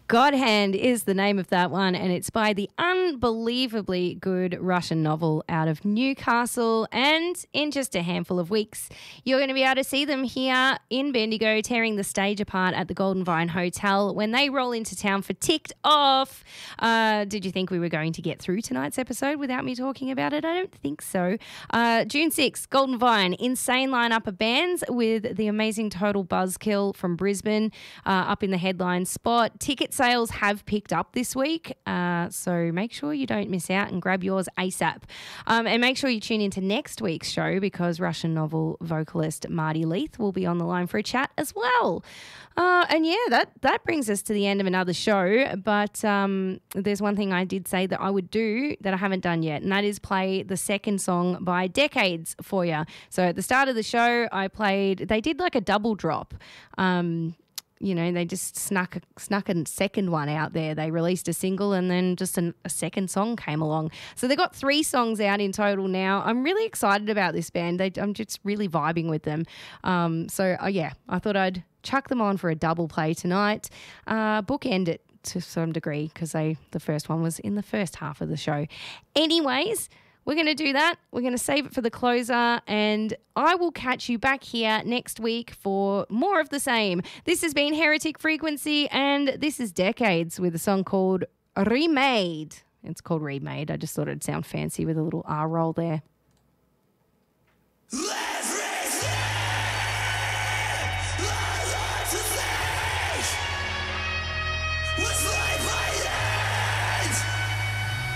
God Hand is the name of that one, and it's by the unbelievably good Russian Novel out of Newcastle. And in just a handful of weeks, you're going to be able to see them here in Bendigo tearing the stage apart at the Golden Vine Hotel when they roll into town for Ticked Off. Did you think we were going to get through tonight's episode without me talking about it? I don't think so. June 6th, Golden Vine, insane lineup of bands with the amazing Total Buzzkill from Brisbane up in the headline spot. Ticket sales have picked up this week, so make sure you don't miss out and grab yours ASAP. And make sure you tune into next week's show because Russian Novel vocalist Marty Leith will be on the line for a chat as well. And yeah, that brings us to the end of another show, but there's one thing I did say that I would do that I haven't done yet, and that is play the second song by Decades for you. So at the start of the show, they did like a double drop. They just snuck a second one out there. They released a single and then just a second song came along. So they got 3 songs out in total now. I'm really excited about this band. I'm just really vibing with them. I thought I'd chuck them on for a double play tonight. Bookend it to some degree because the first one was in the first half of the show. Anyways, we're going to do that. We're going to save it for the closer, and I will catch you back here next week for more of the same. This has been Heretic Frequency, and this is Decades with a song called Remade. It's called Remade. I just thought it'd sound fancy with a little R roll there.